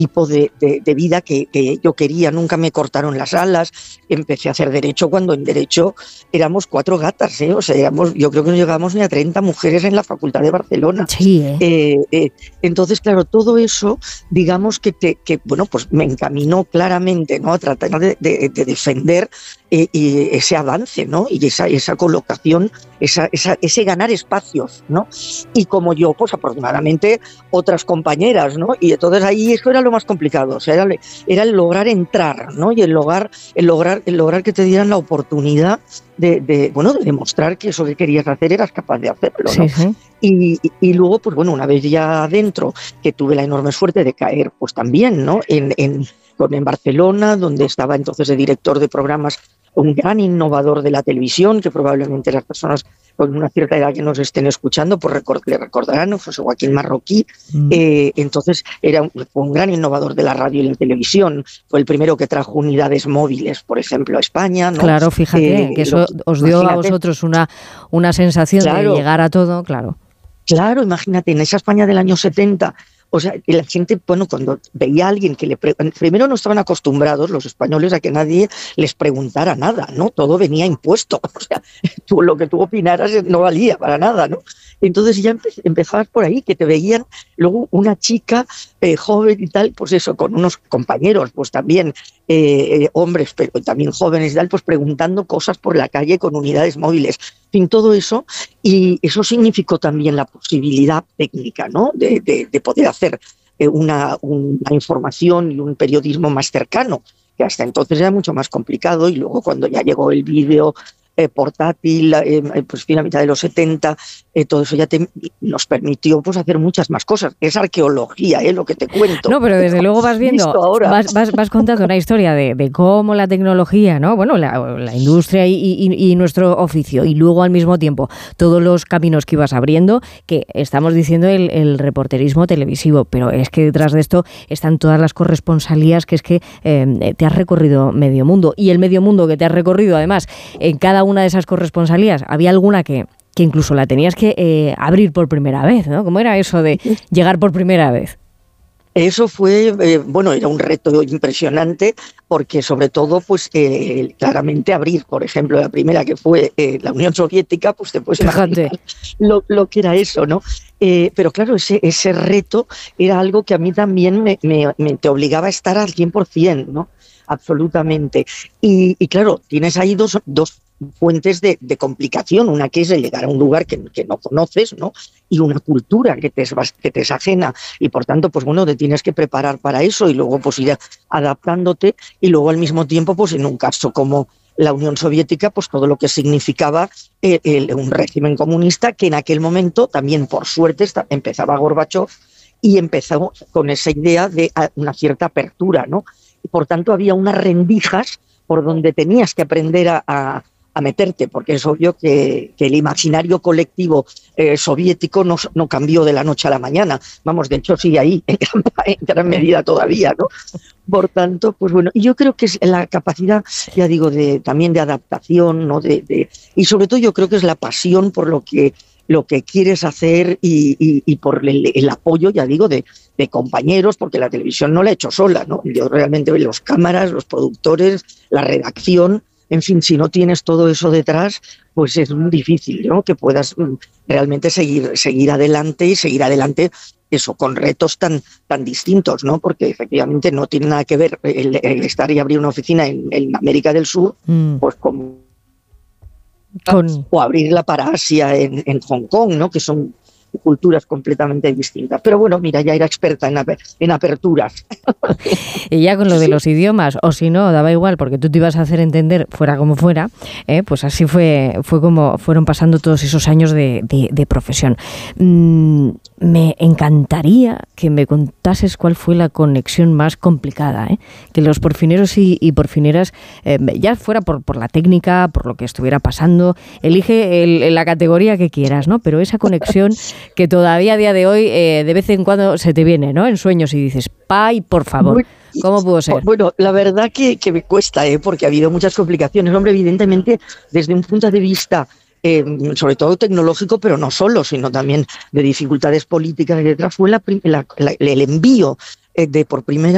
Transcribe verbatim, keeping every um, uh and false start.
tipo de, de, de vida que, que yo quería. Nunca me cortaron las alas. Empecé a hacer Derecho cuando en Derecho éramos cuatro gatas, ¿eh? O sea, éramos, yo creo que no llegábamos ni a treinta mujeres en la Facultad de Barcelona. Sí, ¿eh? Eh, eh, entonces, claro, todo eso, digamos que, te, que bueno, pues me encaminó claramente, ¿no?, a tratar de, de, de defender eh, y ese avance, ¿no?, y esa, esa colocación, esa, esa, ese ganar espacios, ¿no? Y como yo, pues afortunadamente otras compañeras, ¿no? Y entonces ahí eso era lo más complicado, o sea, era, era el lograr entrar, ¿no? Y el lograr, el lograr, el lograr que te dieran la oportunidad de, de, bueno, de demostrar que eso que querías hacer eras capaz de hacerlo, ¿no? Sí, sí. Y, y luego, pues bueno, una vez ya adentro, que tuve la enorme suerte de caer, pues también, ¿no?, en, en, en Barcelona, donde estaba entonces de director de programas, un gran innovador de la televisión, que probablemente las personas con una cierta edad que nos estén escuchando, pues record, le recordarán, José Joaquín Marroquí. Mm. Eh, entonces era un, fue un gran innovador de la radio y la televisión, fue el primero que trajo unidades móviles, por ejemplo, a España, ¿no? Claro, fíjate, eh, que eso lo, os dio imagínate. a vosotros una, una sensación claro, de llegar a todo, claro. Claro, imagínate, en esa España del año setenta, o sea, la gente, bueno, cuando veía a alguien que le... Pre- primero no estaban acostumbrados los españoles a que nadie les preguntara nada, ¿no? Todo venía impuesto, o sea, tú, lo que tú opinaras no valía para nada, ¿no? Entonces ya empe- empezabas por ahí, que te veían luego una chica eh, joven y tal, pues eso, con unos compañeros, pues también eh, eh, hombres, pero también jóvenes y tal, pues preguntando cosas por la calle con unidades móviles. En fin, todo eso, y eso significó también la posibilidad técnica, ¿no?, de, de, de poder hacer eh, una, una información y un periodismo más cercano, que hasta entonces era mucho más complicado, y luego cuando ya llegó el vídeo eh, portátil, eh, pues fin, a mitad de los setenta, eh, todo eso ya te, nos permitió pues hacer muchas más cosas. Es arqueología, eh, lo que te cuento. No, pero desde luego vas viendo, vas, vas, vas contando una historia de, de cómo la tecnología, ¿no?, bueno, la, la industria y, y, y nuestro oficio, y luego al mismo tiempo todos los caminos que ibas abriendo, que estamos diciendo el, el reporterismo televisivo, pero es que detrás de esto están todas las corresponsalías, que es que eh, te has recorrido medio mundo, y el medio mundo que te has recorrido, además, en cada una de esas corresponsalías había alguna que que incluso la tenías que eh, abrir por primera vez, ¿no? ¿Cómo era eso de llegar por primera vez? Eso fue, eh, bueno, era un reto impresionante, porque sobre todo, pues eh, claramente abrir, por ejemplo, la primera que fue eh, la Unión Soviética, pues te puedes imaginar lo, lo que era eso, ¿no? Eh, pero claro, ese, ese reto era algo que a mí también me, me, me te obligaba a estar al cien por ciento, ¿no? Absolutamente. Y, y claro, tienes ahí dos, dos fuentes de, de complicación, una que es el llegar a un lugar que, que no conoces, ¿no?, y una cultura que te, es, que te es ajena, y por tanto, pues bueno, te tienes que preparar para eso, y luego pues ir adaptándote, y luego al mismo tiempo, pues en un caso como la Unión Soviética, pues todo lo que significaba el, el, un régimen comunista, que en aquel momento también, por suerte, está, empezaba Gorbachov, y empezó con esa idea de una cierta apertura, ¿no? Y por tanto había unas rendijas por donde tenías que aprender a, a a meterte, porque es obvio que, que el imaginario colectivo eh, soviético no, no cambió de la noche a la mañana. Vamos, de hecho sigue ahí, en gran, en gran medida todavía, ¿no? Por tanto, pues bueno, yo creo que es la capacidad, ya digo, de también de adaptación, ¿no? De, de, y sobre todo yo creo que es la pasión por lo que lo que quieres hacer y, y, y por el, el apoyo, ya digo, de, de compañeros, porque la televisión no la he hecho sola, ¿no? Yo realmente veo los cámaras, los productores, la redacción. En fin, si no tienes todo eso detrás, pues es muy difícil, ¿no?, que puedas realmente seguir, seguir adelante y seguir adelante eso, con retos tan, tan distintos, ¿no? Porque efectivamente no tiene nada que ver el, el estar y abrir una oficina en, en América del Sur, mm. pues con, con... o abrirla para Asia en, en Hong Kong, ¿no?, que son culturas completamente distintas. Pero bueno, mira, ya era experta en, aper- en aperturas. Y ya con lo de los idiomas, o si no, daba igual, porque tú te ibas a hacer entender fuera como fuera, ¿eh? Pues así fue fue como fueron pasando todos esos años de, de, de profesión. Mm, me encantaría que me contases cuál fue la conexión más complicada, ¿eh? Que los porfineros y, y porfineras, eh, ya fuera por, por la técnica, por lo que estuviera pasando, elige el, la categoría que quieras, ¿no? Pero esa conexión que todavía a día de hoy eh, de vez en cuando se te viene, ¿no?, en sueños, y dices, ¡pay, por favor! ¿Cómo pudo ser? Bueno, la verdad que, que me cuesta, ¿eh? Porque ha habido muchas complicaciones. Hombre, evidentemente, desde un punto de vista, eh, sobre todo tecnológico, pero no solo, sino también de dificultades políticas, etcétera, fue la, la, la, el envío eh, de por primera